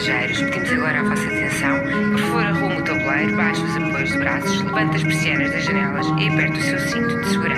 passageiros, pedimos agora a vossa atenção. Por favor, arrume o tabuleiro, baixe os apoios de braços, levante as persianas das janelas e aperte o seu cinto de segurança.